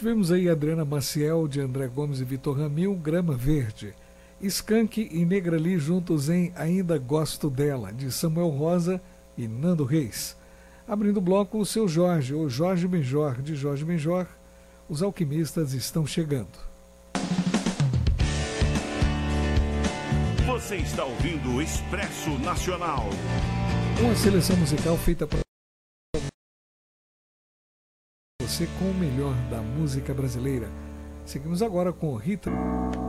Tivemos aí Adriana Maciel, de André Gomes e Vitor Ramil, Grama Verde. Skank e Negrali juntos em Ainda Gosto Dela, de Samuel Rosa e Nando Reis. Abrindo o bloco, o Seu Jorge, ou Jorge Benjor, de Jorge Benjor, Os Alquimistas Estão Chegando. Você está ouvindo o Expresso Nacional. Uma seleção musical feita para você com o melhor da música brasileira. Seguimos agora com Rita.